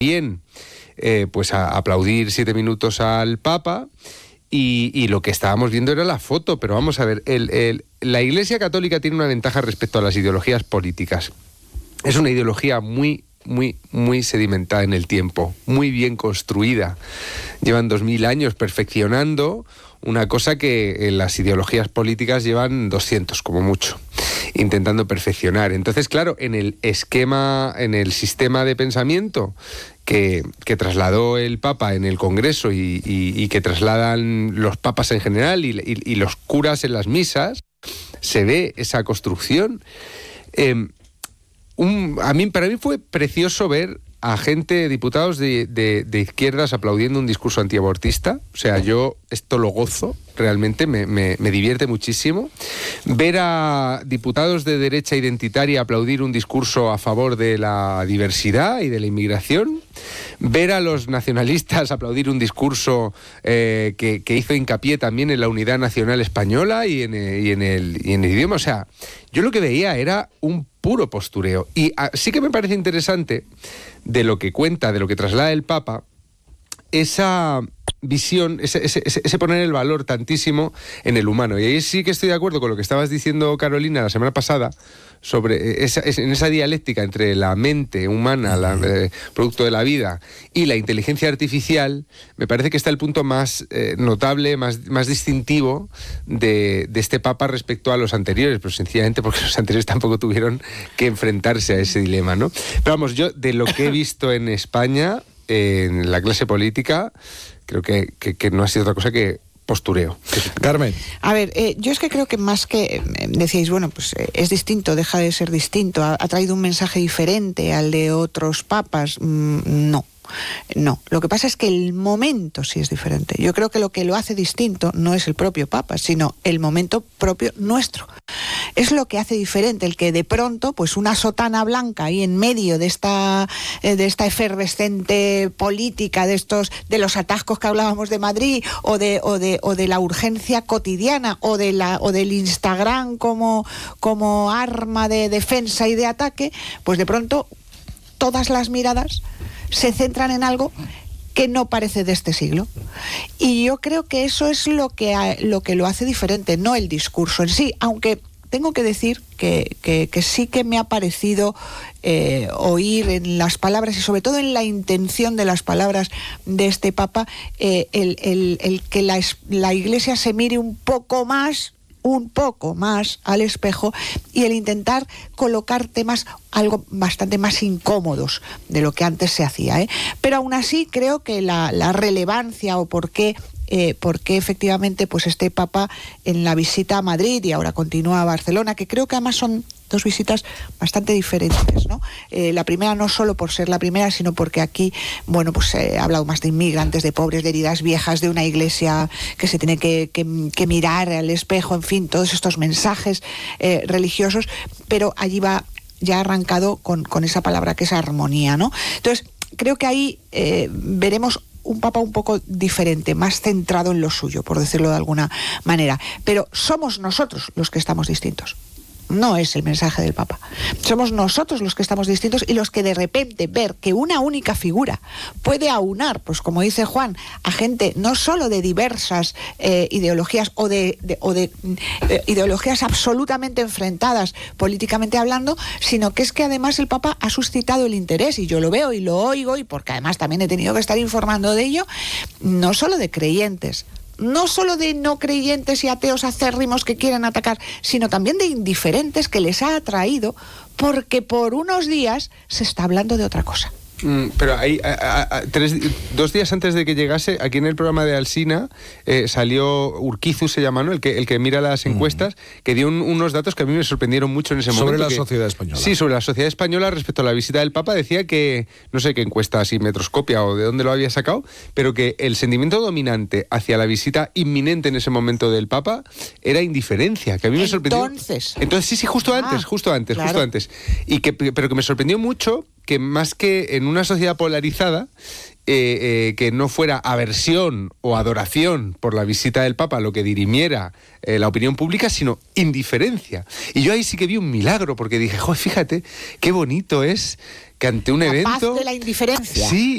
bien pues a aplaudir 7 minutos al Papa. Y lo que estábamos viendo era la foto, pero vamos a ver, la Iglesia Católica tiene una ventaja respecto a las ideologías políticas. Es una ideología muy sedimentada en el tiempo, muy bien construida. Llevan 2000 años perfeccionando una cosa que en las ideologías políticas llevan 200 como mucho, intentando perfeccionar. Entonces, claro, en el sistema de pensamiento que trasladó el Papa en el Congreso y que trasladan los papas en general y los curas en las misas, se ve esa construcción. Para mí fue precioso ver a diputados de izquierdas aplaudiendo un discurso antiabortista. O sea, yo esto lo gozo, realmente me divierte muchísimo. Ver a diputados de derecha identitaria aplaudir un discurso a favor de la diversidad y de la inmigración. Ver a los nacionalistas aplaudir un discurso que hizo hincapié también en la unidad nacional española y en el idioma. O sea, yo lo que veía era un puro postureo. Y sí que me parece interesante de lo que cuenta, de lo que traslada el Papa, esa visión, ese poner el valor tantísimo en el humano. Y ahí sí que estoy de acuerdo con lo que estabas diciendo, Carolina, la semana pasada, sobre en esa dialéctica entre la mente humana, producto de la vida, y la inteligencia artificial. Me parece que está el punto más notable, más distintivo de este Papa respecto a los anteriores, pero sencillamente porque los anteriores tampoco tuvieron que enfrentarse a ese dilema, ¿no? Pero vamos, yo de lo que he visto en España, en la clase política, creo que no ha sido otra cosa que postureo. Carmen. A ver, yo es que creo que más que decíais, bueno, pues es distinto, deja de ser distinto, ha traído un mensaje diferente al de otros papas. No, lo que pasa es que el momento sí es diferente. Yo creo que lo hace distinto no es el propio Papa, sino el momento propio nuestro. Es lo que hace diferente, el que de pronto, pues una sotana blanca ahí en medio de esta efervescente política, de los atascos que hablábamos de Madrid, o de la urgencia cotidiana, o del Instagram como arma de defensa y de ataque, pues de pronto todas las miradas se centran en algo que no parece de este siglo. Y yo creo que eso es lo que lo hace diferente, no el discurso en sí, aunque tengo que decir que sí que me ha parecido oír en las palabras y sobre todo en la intención de las palabras de este Papa, el que la Iglesia se mire un poco más al espejo y el intentar colocar temas algo bastante más incómodos de lo que antes se hacía, Pero aún así creo que la relevancia o por qué efectivamente pues este Papa en la visita a Madrid y ahora continúa a Barcelona, que creo que además son dos visitas bastante diferentes, ¿no? La primera no solo por ser la primera, sino porque aquí, bueno, pues ha hablado más de inmigrantes, de pobres, de heridas viejas, de una iglesia que se tiene que mirar al espejo, en fin, todos estos mensajes religiosos, pero allí va ya arrancado con esa palabra que es armonía, ¿no? Entonces, creo que ahí veremos un Papa un poco diferente, más centrado en lo suyo, por decirlo de alguna manera. Pero somos nosotros los que estamos distintos. No es el mensaje del Papa. Somos nosotros los que estamos distintos y los que de repente ver que una única figura puede aunar, pues como dice Juan, a gente no solo de diversas ideologías o de ideologías absolutamente enfrentadas políticamente hablando, sino que es que además el Papa ha suscitado el interés, y yo lo veo y lo oigo, y porque además también he tenido que estar informando de ello, no solo de creyentes, no solo de no creyentes y ateos acérrimos que quieren atacar, sino también de indiferentes que les ha atraído porque por unos días se está hablando de otra cosa. Pero hay 2 días antes de que llegase, aquí en el programa de Alsina, salió Urquizu, se llama, ¿no? El que mira las encuestas, que dio unos datos que a mí me sorprendieron mucho en ese momento. Sobre la sociedad española. Sí, sobre la sociedad española respecto a la visita del Papa. Decía que, no sé qué encuesta así, Metroscopia o de dónde lo había sacado, pero que el sentimiento dominante hacia la visita inminente en ese momento del Papa era indiferencia, que a mí me sorprendió. Entonces sí, justo antes. Pero que me sorprendió mucho que más que en una sociedad polarizada, que no fuera aversión o adoración por la visita del Papa lo que dirimiera la opinión pública, sino indiferencia. Y yo ahí sí que vi un milagro, porque dije, joder, fíjate, qué bonito es que ante un evento... La paz de la indiferencia. Sí,